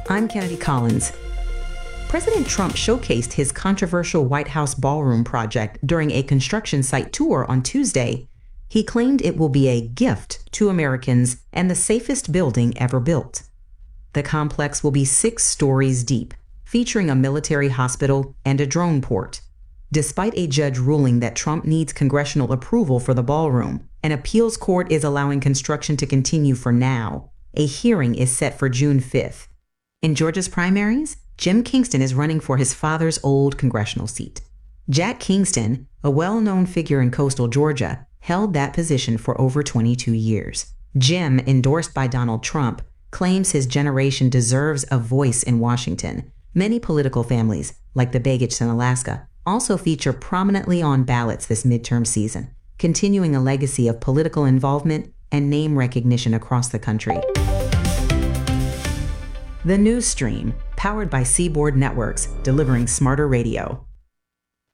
I'm Kennedy Collins. President Trump showcased his controversial White House ballroom project during a construction site tour on Tuesday. He claimed it will be a gift to Americans and the safest building ever built. The complex will be 6 stories deep, featuring a military hospital and a drone port. Despite a judge ruling that Trump needs congressional approval for the ballroom, an appeals court is allowing construction to continue for now. A hearing is set for June 5th. In Georgia's primaries, Jim Kingston is running for his father's old congressional seat. Jack Kingston, a well-known figure in coastal Georgia, held that position for over 22 years. Jim, endorsed by Donald Trump, claims his generation deserves a voice in Washington. Many political families, like the Begich in Alaska, also feature prominently on ballots this midterm season, continuing a legacy of political involvement and name recognition across the country. The News Stream, powered by Seaboard Networks, delivering smarter radio.